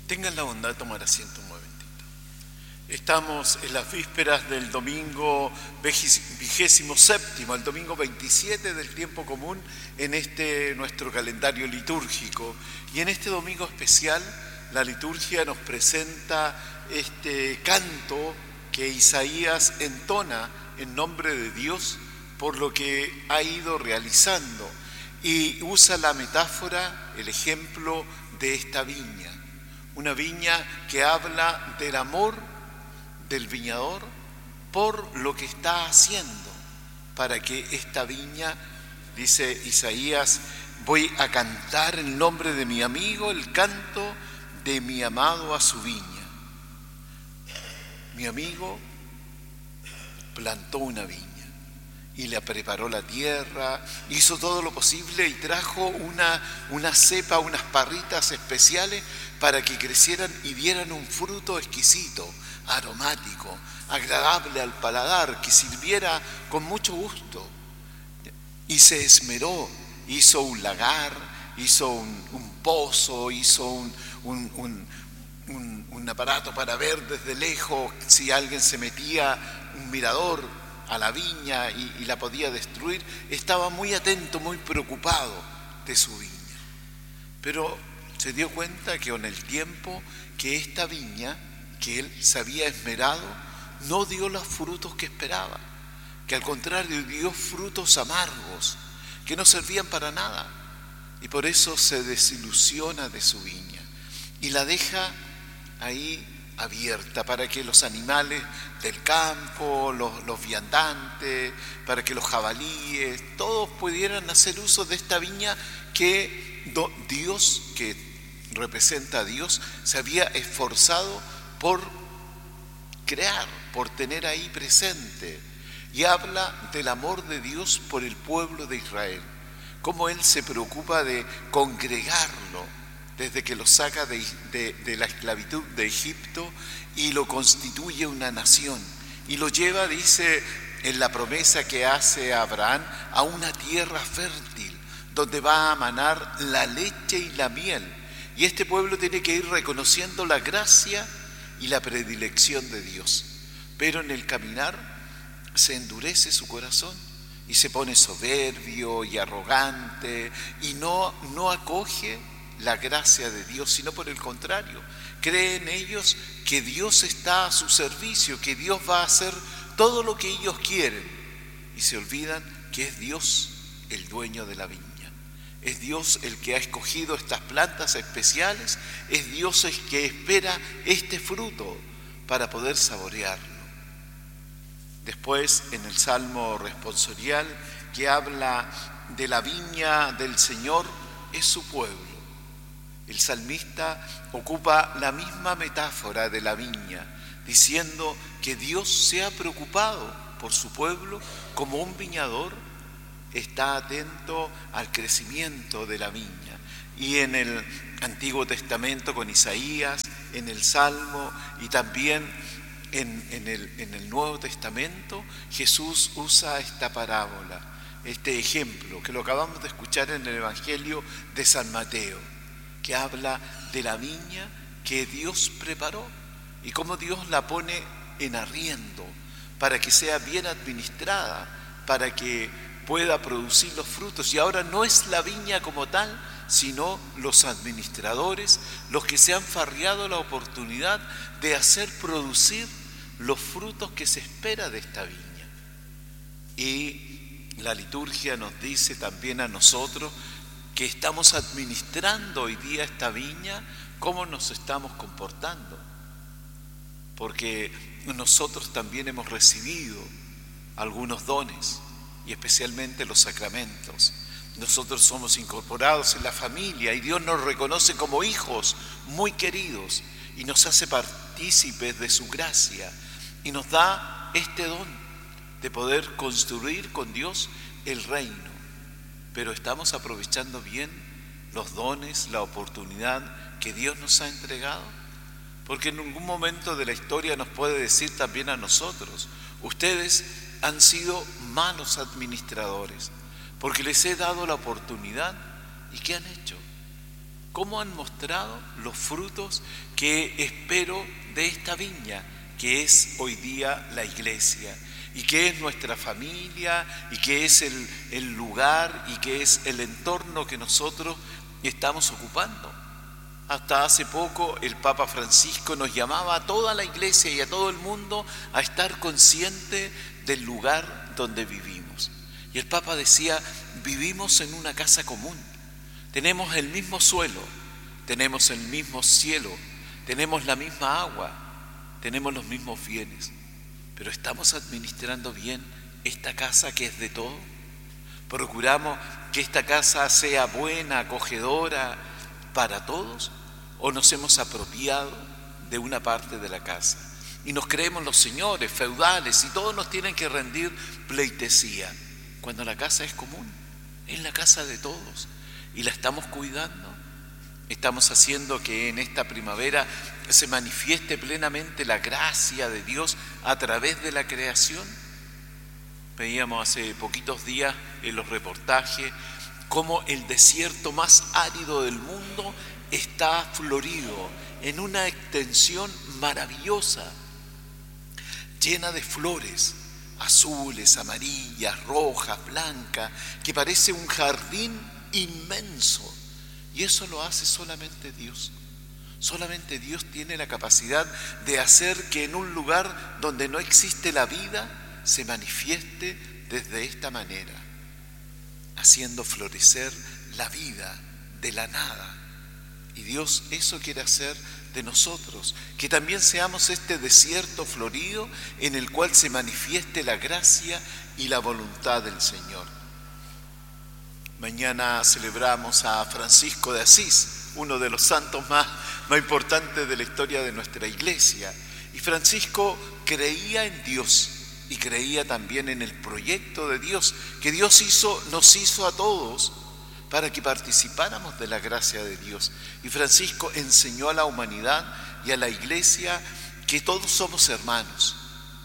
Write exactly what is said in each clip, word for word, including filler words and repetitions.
Tengan la bondad de tomar asiento un momentito. Estamos en las vísperas del domingo vigésimo séptimo, el domingo veintisiete del tiempo común en este nuestro calendario litúrgico. Y en este domingo especial, la liturgia nos presenta este canto que Isaías entona en nombre de Dios por lo que ha ido realizando. Y usa la metáfora, el ejemplo de esta viña. Una viña que habla del amor del viñador por lo que está haciendo para que esta viña, dice Isaías, voy a cantar el nombre de mi amigo, el canto de mi amado a su viña. Mi amigo plantó una viña y le preparó la tierra, hizo todo lo posible y trajo una, una cepa, unas parritas especiales para que crecieran y dieran un fruto exquisito, aromático, agradable al paladar, que sirviera con mucho gusto. Y se esmeró, hizo un lagar, hizo un, un pozo, hizo un, un, un, un, un aparato para ver desde lejos si alguien se metía, un mirador a la viña y, y la podía destruir. Estaba muy atento, muy preocupado de su viña. Pero se dio cuenta que con el tiempo que esta viña que él se había esmerado no dio los frutos que esperaba, que al contrario dio frutos amargos que no servían para nada, y por eso se desilusiona de su viña y la deja ahí abierta para que los animales del campo, los, los viandantes, para que los jabalíes, todos pudieran hacer uso de esta viña que Dios, que representa a Dios, se había esforzado por crear, por tener ahí presente. Y habla del amor de Dios por el pueblo de Israel, cómo Él se preocupa de congregarlo desde que lo saca de, de, de la esclavitud de Egipto y lo constituye una nación. Y lo lleva, dice, en la promesa que hace a Abraham, a una tierra fértil, donde va a manar la leche y la miel. Y este pueblo tiene que ir reconociendo la gracia y la predilección de Dios. Pero en el caminar se endurece su corazón y se pone soberbio y arrogante y no, no acoge la gracia de Dios, sino por el contrario, creen ellos que Dios está a su servicio, que Dios va a hacer todo lo que ellos quieren y se olvidan que es Dios el dueño de la viña. Es Dios el que ha escogido estas plantas especiales, es Dios el que espera este fruto para poder saborearlo. Después, en el Salmo responsorial, que habla de la viña del Señor, es su pueblo. El salmista ocupa la misma metáfora de la viña, diciendo que Dios se ha preocupado por su pueblo como un viñador está atento al crecimiento de la viña. Y en el Antiguo Testamento con Isaías, en el Salmo y también en, en, el, en el Nuevo Testamento, Jesús usa esta parábola, este ejemplo, que lo acabamos de escuchar en el Evangelio de San Mateo, que habla de la viña que Dios preparó y cómo Dios la pone en arriendo para que sea bien administrada, para que pueda producir los frutos. Y ahora no es la viña como tal, sino los administradores, los que se han farreado la oportunidad de hacer producir los frutos que se espera de esta viña. Y la liturgia nos dice también a nosotros que estamos administrando hoy día esta viña, cómo nos estamos comportando, porque nosotros también hemos recibido algunos dones y especialmente los sacramentos. Nosotros somos incorporados en la familia y Dios nos reconoce como hijos muy queridos y nos hace partícipes de su gracia y nos da este don de poder construir con Dios el reino. Pero estamos aprovechando bien los dones, la oportunidad que Dios nos ha entregado, porque en ningún momento de la historia nos puede decir también a nosotros: ustedes han sido malos administradores, porque les he dado la oportunidad. ¿Y qué han hecho? cómo han mostrado los frutos que espero de esta viña, que es hoy día la iglesia, y que es nuestra familia, y que es el, el lugar, y que es el entorno que nosotros estamos ocupando. Hasta hace poco el Papa Francisco nos llamaba a toda la iglesia y a todo el mundo a estar consciente del lugar donde vivimos. Y el Papa decía, vivimos en una casa común, tenemos el mismo suelo, tenemos el mismo cielo, tenemos la misma agua, tenemos los mismos bienes, pero ¿estamos administrando bien esta casa que es de todo? ¿Procuramos que esta casa sea buena, acogedora para todos? ¿O nos hemos apropiado de una parte de la casa? Y nos creemos los señores feudales y todos nos tienen que rendir pleitesía, cuando la casa es común, es la casa de todos y la estamos cuidando. Estamos haciendo que en esta primavera se manifieste plenamente la gracia de Dios a través de la creación. Veíamos hace poquitos días en los reportajes cómo el desierto más árido del mundo está florido en una extensión maravillosa, llena de flores azules, amarillas, rojas, blancas, que parece un jardín inmenso. Y eso lo hace solamente Dios. Solamente Dios tiene la capacidad de hacer que en un lugar donde no existe la vida se manifieste desde esta manera, haciendo florecer la vida de la nada. Y Dios eso quiere hacer de nosotros, que también seamos este desierto florido en el cual se manifieste la gracia y la voluntad del Señor. Mañana celebramos a Francisco de Asís, uno de los santos más, más importantes de la historia de nuestra iglesia. Y Francisco creía en Dios y creía también en el proyecto de Dios, que Dios hizo, nos hizo a todos para que participáramos de la gracia de Dios. Y Francisco enseñó a la humanidad y a la iglesia que todos somos hermanos.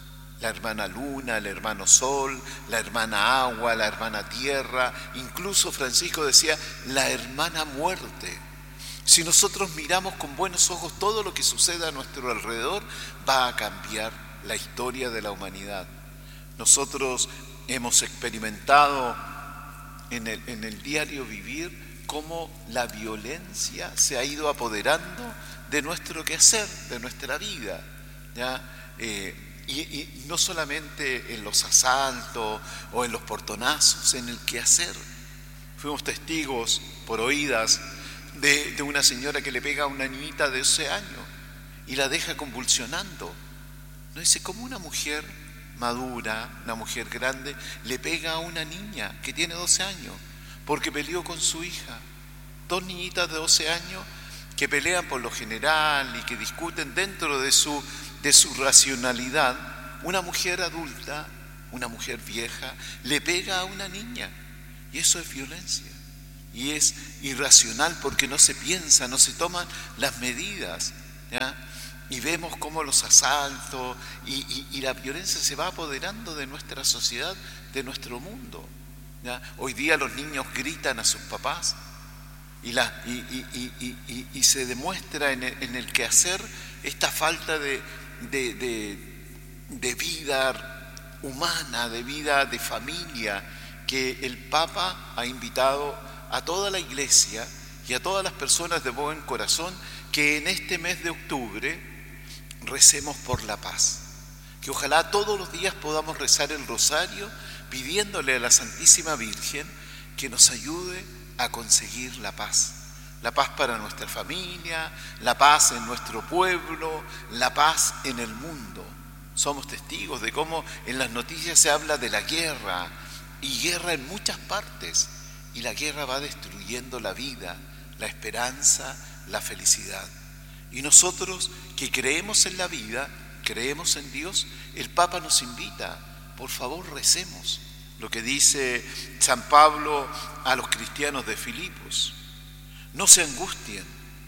La hermana luna, el hermano sol, la hermana agua, la hermana tierra. Incluso Francisco decía, la hermana muerte. Si nosotros miramos con buenos ojos todo lo que sucede a nuestro alrededor, va a cambiar la historia de la humanidad. Nosotros hemos experimentado en el, en el diario vivir cómo la violencia se ha ido apoderando de nuestro quehacer, de nuestra vida, ¿ya? Eh, y, y no solamente en los asaltos o en los portonazos, en el quehacer. Fuimos testigos por oídas de, de una señora que le pega a una niñita de doce años y la deja convulsionando. No dice, ¿cómo una mujer madura, una mujer grande, le pega a una niña que tiene doce años porque peleó con su hija? Dos niñitas de doce años que pelean por lo general y que discuten dentro de su, de su racionalidad. Una mujer adulta, una mujer vieja, le pega a una niña y eso es violencia y es irracional porque no se piensa, no se toman las medidas, ¿ya? Y vemos cómo los asaltos y, y, y la violencia se va apoderando de nuestra sociedad, de nuestro mundo, ¿ya? Hoy día los niños gritan a sus papás y, la, y, y, y, y, y se demuestra en el, en el quehacer esta falta de, de, de, de vida humana, de vida de familia, que el Papa ha invitado a toda la iglesia y a todas las personas de buen corazón que en este mes de octubre recemos por la paz, que ojalá todos los días podamos rezar el rosario pidiéndole a la Santísima Virgen que nos ayude a conseguir la paz, la paz para nuestra familia, la paz en nuestro pueblo, la paz en el mundo. Somos testigos de cómo en las noticias se habla de la guerra y guerra en muchas partes, y la guerra va destruyendo la vida, la esperanza, la felicidad. Y nosotros que creemos en la vida, creemos en Dios, el Papa nos invita, por favor recemos lo que dice San Pablo a los cristianos de Filipos. No se angustien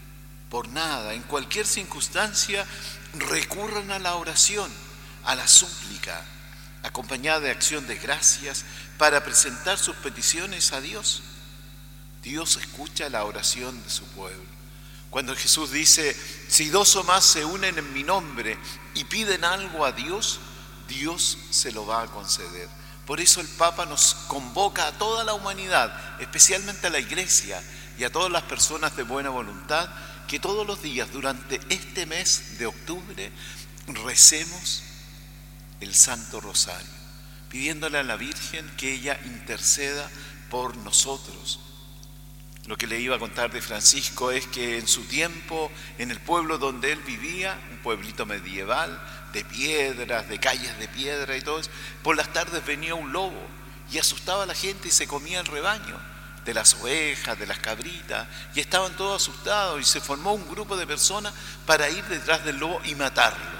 por nada, en cualquier circunstancia recurran a la oración, a la súplica, acompañada de acción de gracias para presentar sus peticiones a Dios. Dios escucha la oración de su pueblo. Cuando Jesús dice, si dos o más se unen en mi nombre y piden algo a Dios, Dios se lo va a conceder. Por eso el Papa nos convoca a toda la humanidad, especialmente a la Iglesia y a todas las personas de buena voluntad, que todos los días durante este mes de octubre recemos el Santo Rosario, pidiéndole a la Virgen que ella interceda por nosotros. Lo que le iba a contar de Francisco es que en su tiempo, en el pueblo donde él vivía, un pueblito medieval, de piedras, de calles de piedra y todo eso, por las tardes venía un lobo y asustaba a la gente y se comía el rebaño de las ovejas, de las cabritas, y estaban todos asustados y se formó un grupo de personas para ir detrás del lobo y matarlo.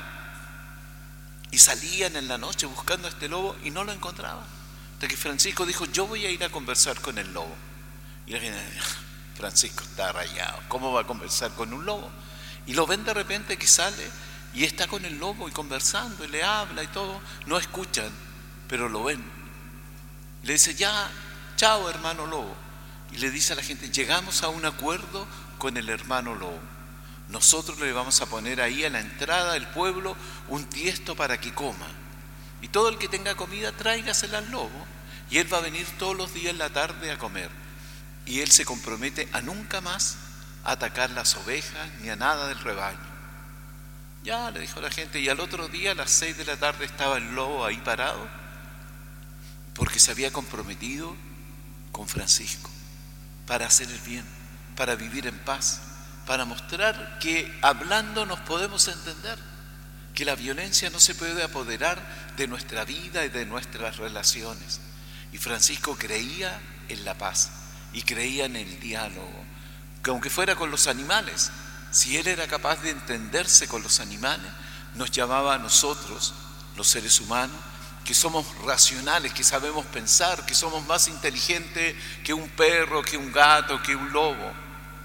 Y salían en la noche buscando a este lobo y no lo encontraban. Hasta que Francisco dijo, yo voy a ir a conversar con el lobo. Y la gente, Francisco está rayado, ¿cómo va a conversar con un lobo? Y lo ven de repente que sale y está con el lobo y conversando y le habla y todo. No escuchan, pero lo ven. Le dice, ya, chao hermano lobo. Y le dice a la gente, llegamos a un acuerdo con el hermano lobo. Nosotros le vamos a poner ahí a la entrada del pueblo un tiesto para que coma. Y todo el que tenga comida, tráigasela al lobo. Y él va a venir todos los días en la tarde a comer. Y él se compromete a nunca más atacar las ovejas ni a nada del rebaño. Ya, le dijo la gente, y al otro día a las seis de la tarde estaba el lobo ahí parado, porque se había comprometido con Francisco para hacer el bien, para vivir en paz, para mostrar que hablando nos podemos entender, que la violencia no se puede apoderar de nuestra vida y de nuestras relaciones. Y Francisco creía en la paz y creía en el diálogo, que aunque fuera con los animales, si él era capaz de entenderse con los animales, nos llamaba a nosotros, los seres humanos, que somos racionales, que sabemos pensar, que somos más inteligentes que un perro, que un gato, que un lobo.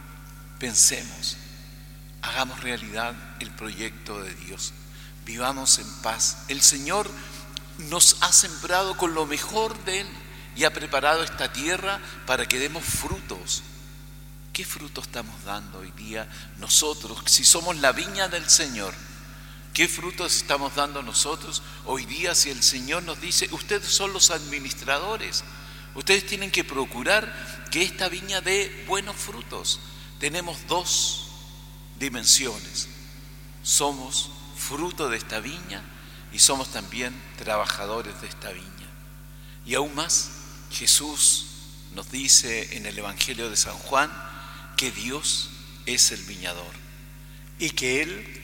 Pensemos, hagamos realidad el proyecto de Dios, vivamos en paz. El Señor nos ha sembrado con lo mejor de Él y ha preparado esta tierra para que demos frutos. ¿Qué fruto estamos dando hoy día nosotros, si somos la viña del Señor? ¿Qué frutos estamos dando nosotros hoy día si el Señor nos dice, ustedes son los administradores, ustedes tienen que procurar que esta viña dé buenos frutos? Tenemos dos dimensiones, somos fruto de esta viña y somos también trabajadores de esta viña. Y aún más, Jesús nos dice en el Evangelio de San Juan que Dios es el viñador y que Él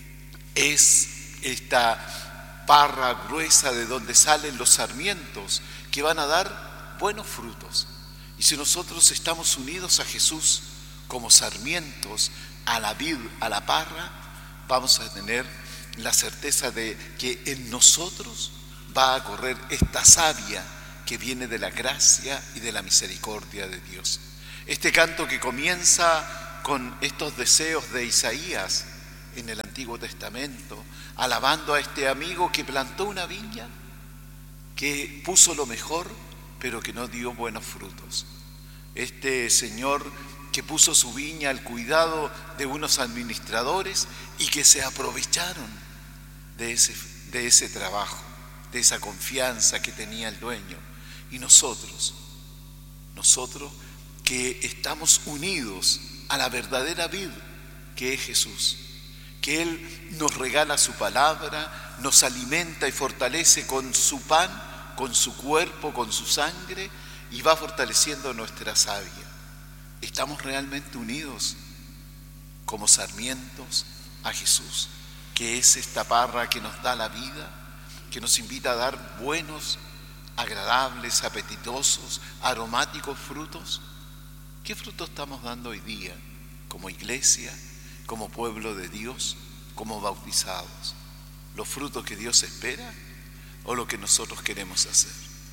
es esta parra gruesa de donde salen los sarmientos que van a dar buenos frutos. Y si nosotros estamos unidos a Jesús como sarmientos, a la vid, a la parra, vamos a tener la certeza de que en nosotros va a correr esta savia que viene de la gracia y de la misericordia de Dios. Este canto que comienza con estos deseos de Isaías en el Antiguo Testamento, alabando a este amigo que plantó una viña, que puso lo mejor, pero que no dio buenos frutos. Este Señor que puso su viña al cuidado de unos administradores y que se aprovecharon de ese, de ese trabajo, de esa confianza que tenía el dueño. Y nosotros, nosotros que estamos unidos a la verdadera vid que es Jesús, que Él nos regala su palabra, nos alimenta y fortalece con su pan, con su cuerpo, con su sangre, y va fortaleciendo nuestra savia. Estamos realmente unidos como sarmientos a Jesús, que es esta parra que nos da la vida, que nos invita a dar buenos, agradables, apetitosos, aromáticos frutos. ¿Qué fruto estamos dando hoy día como iglesia, como pueblo de Dios, como bautizados? ¿Los frutos que Dios espera o lo que nosotros queremos hacer?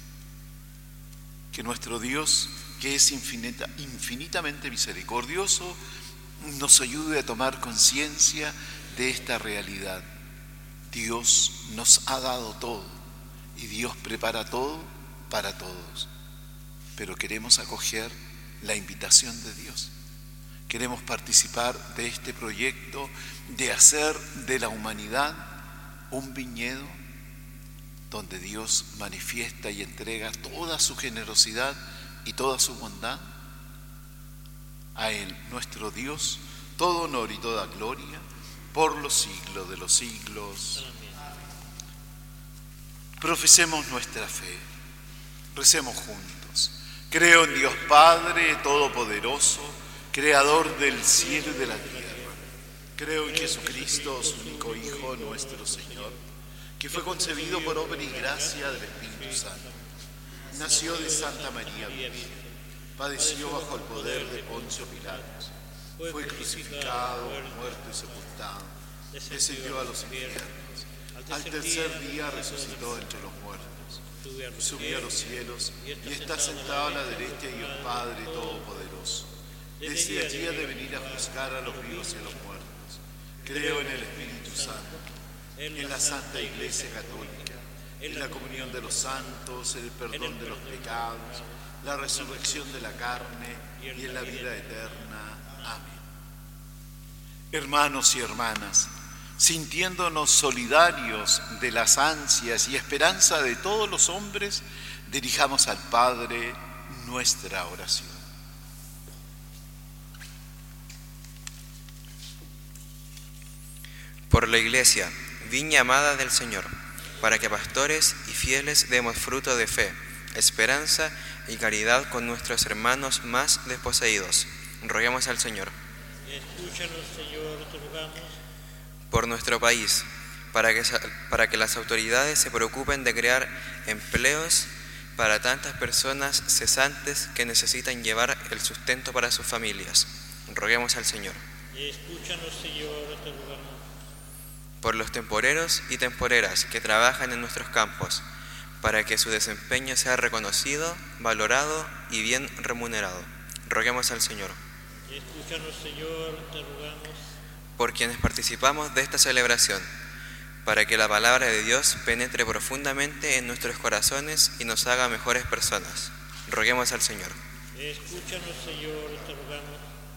Que nuestro Dios, que es infinita, infinitamente misericordioso, nos ayude a tomar conciencia de esta realidad. Dios nos ha dado todo y Dios prepara todo para todos, pero queremos acoger la invitación de Dios. Queremos participar de este proyecto de hacer de la humanidad un viñedo donde Dios manifiesta y entrega toda su generosidad y toda su bondad. A Él, nuestro Dios, todo honor y toda gloria por los siglos de los siglos. Profesemos nuestra fe, recemos juntos. Creo en Dios Padre Todopoderoso, Creador del cielo y de la tierra. Creo en Jesucristo, su único Hijo, nuestro Señor, que fue concebido por obra y gracia del Espíritu Santo. Nació de Santa María Virgen, padeció bajo el poder de Poncio Pilatos, fue crucificado, muerto y sepultado, descendió a los infiernos, al tercer día resucitó entre los muertos, subió a los cielos y está sentado a la derecha de Dios Padre Todopoderoso. Desde allí ha de venir a juzgar a los vivos y a los muertos. Creo en el Espíritu Santo, en la Santa Iglesia Católica, en la comunión de los santos, en el perdón de los pecados, la resurrección de la carne y en la vida eterna. Amén. Hermanos y hermanas, sintiéndonos solidarios de las ansias y esperanza de todos los hombres, dirijamos al Padre nuestra oración. Por la Iglesia, viña amada del Señor, para que pastores y fieles demos fruto de fe, esperanza y caridad con nuestros hermanos más desposeídos. Roguemos al Señor. Escúchanos, Señor, te rogamos. Por nuestro país, para que, para que las autoridades se preocupen de crear empleos para tantas personas cesantes que necesitan llevar el sustento para sus familias. Roguemos al Señor. Escúchanos, Señor, te rogamos. Por los temporeros y temporeras que trabajan en nuestros campos, para que su desempeño sea reconocido, valorado y bien remunerado. Roguemos al Señor. Escúchanos, Señor, te rogamos. Por quienes participamos de esta celebración, para que la palabra de Dios penetre profundamente en nuestros corazones y nos haga mejores personas. Roguemos al Señor. Escúchanos, Señor, te rogamos.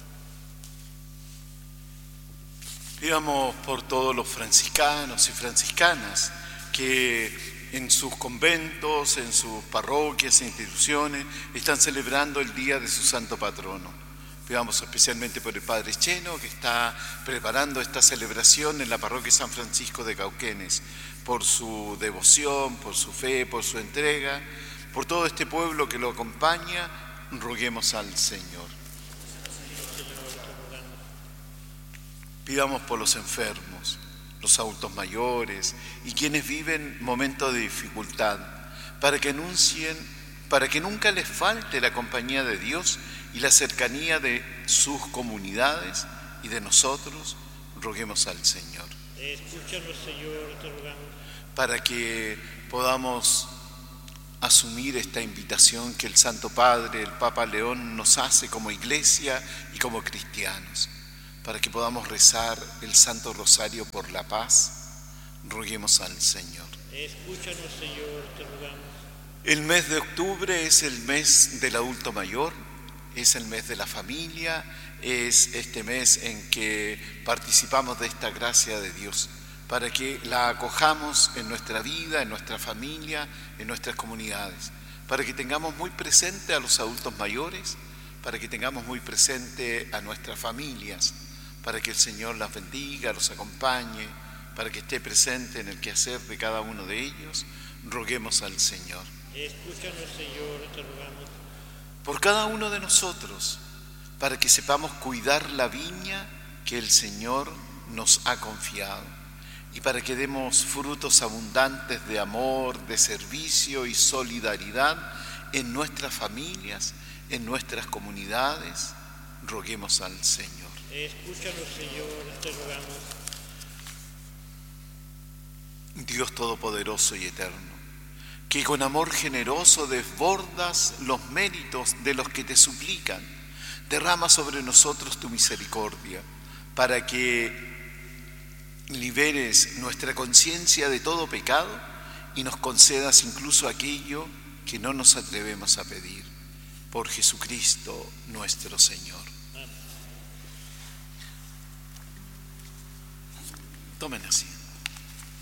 Pidamos por todos los franciscanos y franciscanas que en sus conventos, en sus parroquias e instituciones están celebrando el día de su santo patrono. Pidamos especialmente por el Padre Cheno, que está preparando esta celebración en la parroquia San Francisco de Cauquenes, por su devoción, por su fe, por su entrega, por todo este pueblo que lo acompaña. Roguemos al Señor. Pidamos por los enfermos, los adultos mayores y quienes viven momentos de dificultad, para que anuncien, para que nunca les falte la compañía de Dios y la cercanía de sus comunidades y de nosotros. Roguemos al Señor. Escúchanos, Señor, te rogamos. Para que podamos asumir esta invitación que el Santo Padre, el Papa León, nos hace como iglesia y como cristianos. Para que podamos rezar el Santo Rosario por la paz, roguemos al Señor. Escúchanos, Señor, te rogamos. El mes de octubre es el mes del adulto mayor, es el mes de la familia, es este mes en que participamos de esta gracia de Dios, para que la acojamos en nuestra vida, en nuestra familia, en nuestras comunidades, para que tengamos muy presente a los adultos mayores, para que tengamos muy presente a nuestras familias, para que el Señor las bendiga, los acompañe, para que esté presente en el quehacer de cada uno de ellos. Roguemos al Señor. Escúchanos, Señor, te rogamos. Por cada uno de nosotros, para que sepamos cuidar la viña que el Señor nos ha confiado y para que demos frutos abundantes de amor, de servicio y solidaridad en nuestras familias, en nuestras comunidades. Roguemos al Señor. Escúchanos, Señor, te rogamos. Dios Todopoderoso y Eterno, que con amor generoso desbordas los méritos de los que te suplican, derrama sobre nosotros tu misericordia, para que liberes nuestra conciencia de todo pecado y nos concedas incluso aquello que no nos atrevemos a pedir. por Jesucristo nuestro Señor. Amén. Tomen asiento.